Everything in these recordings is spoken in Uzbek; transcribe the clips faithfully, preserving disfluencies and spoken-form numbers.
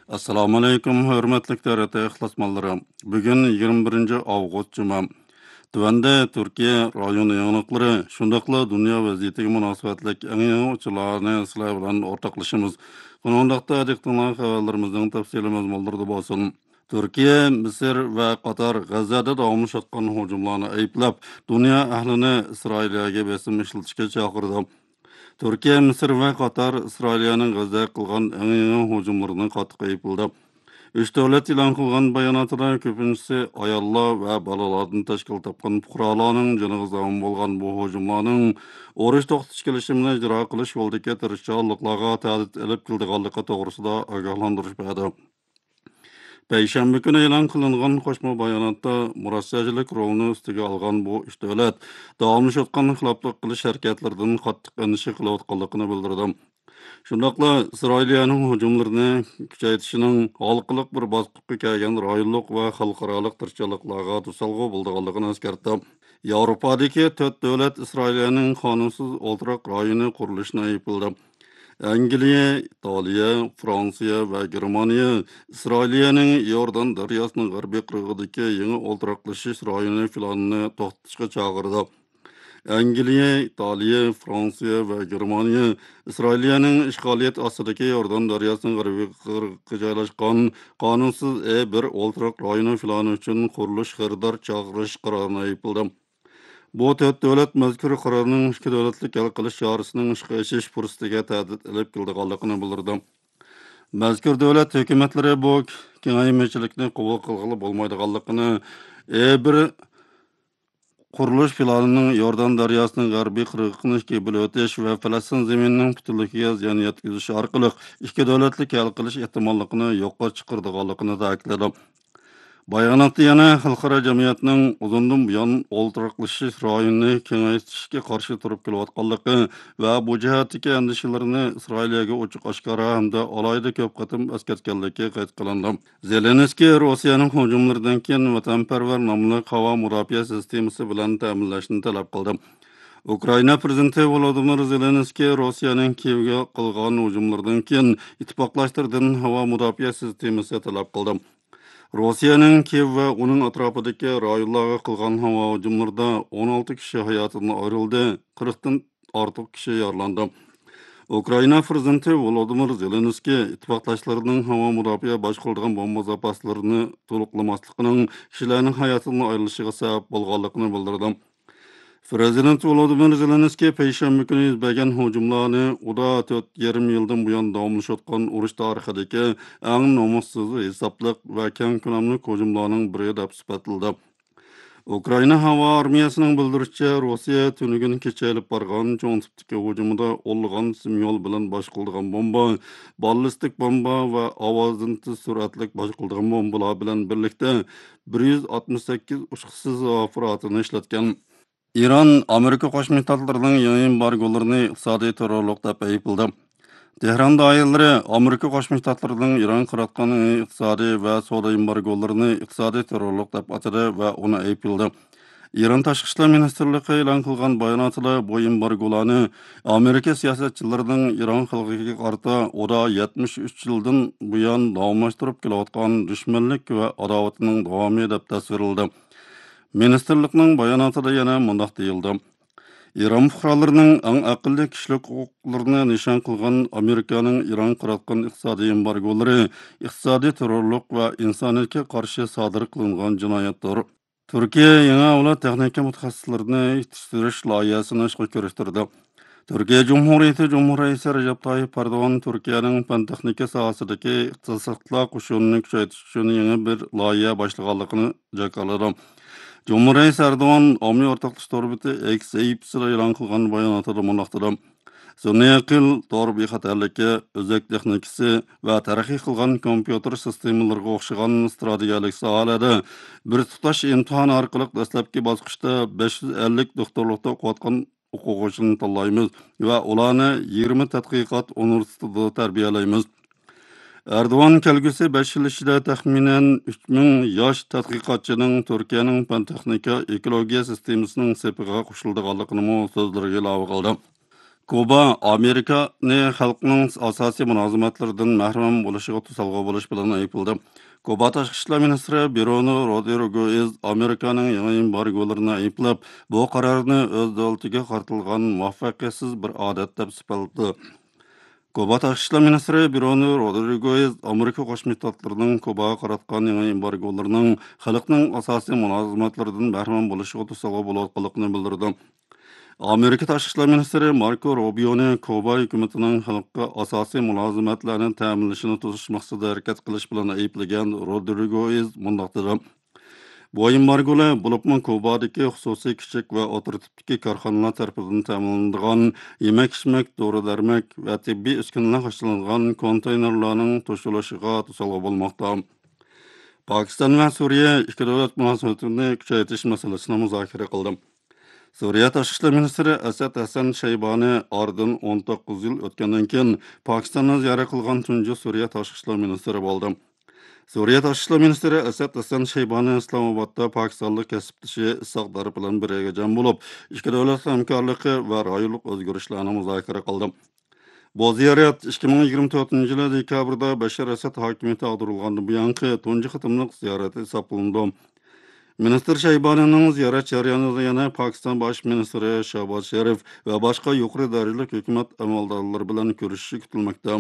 Assalamu alaykum, hörmetli T R T ixlasmanlary. Bugün yigirme birinci avgust Cuma. Tuvanda Türkiye rayon yanıqları, şundaqla dünya vaziyetiga munosabatlik eng yangi uçurlarni sizlar bilan ortaqlaşymyz. Bunundaqda diqqatli haberlerimizden tafsilimiz moldirdi bolsun. Türkiye, Mısır ve Katar Gazze'de davamlı atkan hücumlarını ayıplap, dünya ahlini İsrail'e besim işletişke çağırdı. Türkiye, Mısır ve Katar İsrail'in Gazze'ye kılgan en yeni hücumlarını katı ayıpıldı. Üç devlet ilan kılgan bayanatına köpüncüsü ayalla ve balalardan teşkil tapkan fuqaralarning canı zaman bolgan bu hücumlarının oruç toxtış gelişimine icra kılış yoldaki tırışçalıklarga tadit elip kıldıqallıqa toğrusu da agahlandırış bəydi. Peşembe günü elan kılıngan koşma bayanatda murassiyacılık rolunu üstüge algan bu üç devlet davamlı atkan hılaplık kılış hareketlerden kattık endişe kılavatkallıkını bildirdim. Şundaqla İsrailiyanın hücumlarını küçeytişinin halkılık bir baskıqqa kelgen rayonluq ve halkaralık tırçalıklarga tusalgı bulduğallıqını eskertdi. Yavrupadaki dört devlet İsrailiyanın kanunsuz olturak rayonu kuruluşuna yapıldı. Angliya, İtaliya, Fransiya ve Germaniya İsrailiyanın Yordan daryasının garbi qırğıdaki yeni olturaklaşış rayonu filanını toxtışqa çağırdı. Angliya, İtaliya, Fransiya ve Germaniya İsrailiyanın işgaliyet asrıdaki Yordan daryasının garbi qırğıdaki joylashgan kanunsuz E bir olturak rayonu filanı üçün quruluş xırdar çağırış qararına yapıldı. Bu dört devlet mazkur qararının iki devletlik el qilish chorasining ishga ashish fursatiga ta'did ilib keldiganligini bildirdi. Mazkur devlet hukumatlari bu kengaymachilikni qabul qilg'ili bo'lmaydiganligini E bir qurilish planının Yordan daryosining g'arbiy qirg'oqini ikki bo'lib o'tish va Falastin zeminining butunligiga ziyon yetkazish orqali ikki davlatlik hal qilish ehtimolligini yo'qqa chiqardiganligini ta'kidladi. Bayanatda yana xalqaro jamiyatning uzundan buyon o'ltiraqlashish rayonini kengaytirishga qarshi turib kelayotganligi va bu jihatdagi andishalarini Isroiliyaga ochiq oshkora hamda alohida ko'p qatim eskartganligi qayd qilindi. Zelenskiy Rossiyaning hujumlaridan keyin vatanparvar nomli havo mudofaa sistemasi bilan ta'minlashni talab qildi. Ukraina prezidenti Volodymyr Zelenskiy Rossiyaning Kiyevga qilgan hujumlaridan keyin ittifoqlashtirgan havo mudofaa sistemasi talab qildi. Rossiyaning Kiyev ve onun atrafındaki rayonlarga qilgan havo hujumlarida on olti kishi hayotini ayrildi, qirqdan ortiq kishi yaralandı. Ukraina prezidenti Volodymyr Zelenskiy ittifoqdoshlarining havo mudofaa boshqaradigan bomba zapaslarini to'liqlamasligining kishilarning hayotini ayrilishiga sabab bo'lganligini bildirdi. Prezident Volodymyr Zelenskiy Peyshanba kuni yuz bergan hujumlarni uda to'rt yarim yildan buyon davomlashayotgan urush tarixidagi eng nomussiz hisobliq va keng ko'lamli hujumlarning biri deb sifatladi. Ukraina havo armiyasining bildirishicha, Rossiya tunugun kecha olib borgan cho'ng tipdagi hujumida o'nlagan simyol bilan boshqarilgan bomba, ballistik bomba va ovozdan tez sur'atli boshqarilgan bombalar bilan birlikda bir yuz oltmish sakkiz ushqisiz aparatini ishlatgan. İran, Amerika Qo'shma Shtatlarining yangi embargolarini iqtisodiy terrorlik deb aybladi. Tehron doiralari Amerika Qo'shma Shtatlarining Iran qiratgan iqtisodiy va savdo embargolarini iqtisodiy terrorlik deb atadi va uni aybladi. İran Tashqi ishlar ministrligi e'lon qilgan bayonotida bu embargolarni Amerika siyosatchilarining Iran xalqiga qarata oda yetmish uch yildan buyon davomlashtirib kelayotgan dushmanlik va adovatining davomi deb tasvirladi. Ministerlikning bayonotida yana mundaq deyildi. İran fuqarolarining eng aqlli kishilik huquqlarini nishon qilgan Amerikaning Iran qiratgan iqtisodiy embargolari iqtisodiy terrorlik va insoniyatga qarshi sodir qilingan jinoyatdir. Turkiya yangi avlod texnika mutaxassislarini yetishtirish loyihasini ishga kirishtirdi. Türkiye Cumhuriyeti Cumhuriyeti Recep Tayyip Erdoğan Türkiye'nin fen texnika sohasidagi iqtisodiyotlar qo'shinini kuchaytirish uchun yangi bir loyiha boshlaganligini jakaladı. Cumhuriyet Erdoğan ommaviy o'rtoqlik torbiti X ayıpsida e'lon qilgan bayonotida mundaqdir. Sun'iy aql, tor bexatarligi, o'zak texnikasi va taraqqiy qilgan kompyuter sistemalarga o'xshagan strategik sohalarda bir tutash imtihon orqali dastlabki bosqichda besh yuz ellik doktorlikda o'qiyotgan o'quvchini tanlaymiz va ularni yigirma tadqiqot universitetida tarbiyalaymiz. Erdoğan kelgusi besh yil ichida taxminan uch ming yosh tadqiqotchining Turkiyaning fan-texnika ekologiya sistemasining sepiga qo'shilganligini so'zlariga ilova qildi. Kuba Amerikani xalqning asosiy munosabatlaridan mahrum bo'lishiga to'salg'u bo'lish bilan aybldi. Kuba tashqi ishlar ministri Bruno Rodriguez Amerikaning yangi embargolarini ayblab, bu qarorni o'z davlatiga qartilgan muvaffaqiyatsiz bir odat deb sifatladi. Kuba tashqi ishlar ministri Bruno Rodriguez Amerika Qo'shma Shtatlarining Kubaga qaratgan yangi embargolarining xalqning asosiy munosabatlaridan mahrum bo'lishiga to'salg'u bo'layotganligini bildirdi. Amerika Tashqi ishlar ministri Marco Rubio'ni Kuba hukumatining xalqqa asosiy mulozimatlarni ta'minlashini to'sish maqsadida harakat qilish bilan ayblagan Rodriguez mundaq dedi. Bu embargolar bo'libmi Kubadagi xususiy kichik va o'rta tipdagi korxonalar tarafidan ta'minlanadigan yemak-ichmak, dori-darmok va tibbiy uskunalar tashlangan konteynerlarning to'shilishiga to'salg'u bo'lmoqda. Pokiston va Suriya ikki davlat munosabatini kuchaytirish masalasini muzokara qildi. Suriya tashqi ishlar ministri Asad Hasan Shaybani oradan o'n to'qqiz yil o'tgandan keyin Pokistonni ziyorat qilgan tunji Suriya tashqi ishlar ministri bo'ldi. Suriya tashqi ishlar ministri Asad Hasan Shaybani Islomobodda pokistonlik kasbdoshi Isoq Dar bilan birga jam bo'lib, ikki davlat hamkorligi va rayonlik o'zgarishlarni muzokara qildi. Bu ziyorat ikki ming yigirma to'rtinchi yil dekabrda Bashar Asad hokimiyati ag'darilgandan buyongi tunji qitimliq ziyorati hisoblanadi. Ministr Shaybanining ziyorat jarayonida yana Pokiston bosh ministri Shahboz Sharif va boshqa yuqori darajali hukumat amaldorlari bilan ko'rishishi kutilmoqda.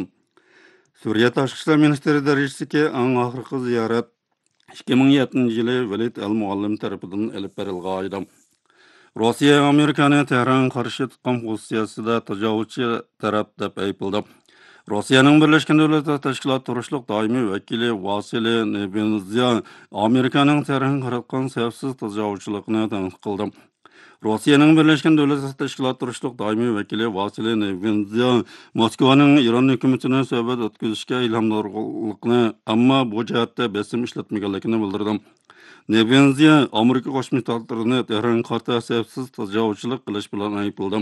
Suriya tashqi ishlar ministri darajasidagi eng oxirgi ziyorat ikki ming yettinchi yili Valid al-Muallim tomonidan olib berilgan. Rossiya Amerikani Tehron qarshi tutgan xususiyatida tajovuzchi taraf deb aybldi. Rossiyaning Birlashgan Davlatlar Tashkiloti turishliq doimiy vakili Vasiliy Nebenzia Amerikaning Tehronga qaratgan sababsiz tajovuzchilikni tanqid qildi. Rossiyaning Birlashgan Davlatlar Tashkiloti turishliq doimiy vakili Vasiliy Nebenzia Moskvaning Iron hukumatini suhbat o'tkazishga ilhomlanganligini, ammo bu jihatda besim ishlatmaganligini bildirdi. Nebenzia Amerika Qo'shma Shtatlarini Tehronga qarshi sababsiz tajovuzchilik qilish bilan aybladi.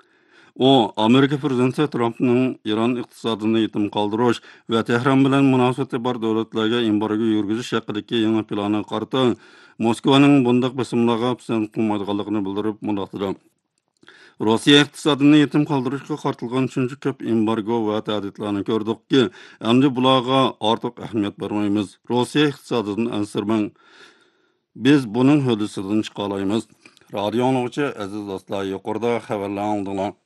O, Amerika prezidenti Trumpning Iran iqtisodini yetim qoldirish va Tehron bilan munosabati bor davlatlarga embargo yurgizish haqidagi yangi plani qarta Moskvaning bunday bisimlarga pisand qilmaydiganligini bildirib, mundaq dedi. Rossiya iqtisodini yetim qoldirishga qartilgan uchinchi ko'p embargo va tahdidlarni ko'rdikki, endi bularga ortiq ahamiyat bermaymiz. Rossiya iqtisodidan ansirmang. Biz buning hudisidan chiqa olamiz. Radio anglag'uchi aziz do'stlar, yuqorida xabarlar aldinglar.